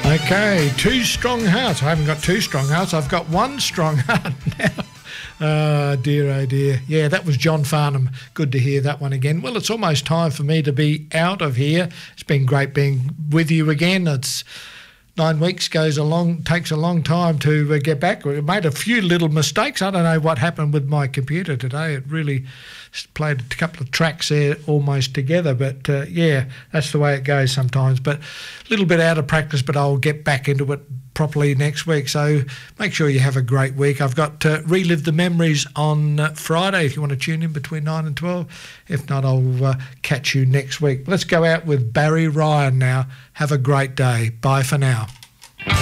Okay, two strong hearts. I haven't got two strong hearts. I've got one strong heart now. Oh dear. Yeah, that was John Farnham. Good to hear that one again. Well, it's almost time for me to be out of here. It's been great being with you again. It's 9 weeks takes a long time to get back. We made a few little mistakes. I don't know what happened with my computer today. It really played a couple of tracks there almost together. But yeah, that's the way it goes sometimes. But a little bit out of practice, but I'll get back into it properly next week. So make sure you have a great week. I've got Relive the Memories on Friday if you want to tune in between 9 and 12. If not, I'll catch you next week. Let's go out with Barry Ryan now. Have a great day. Bye for now.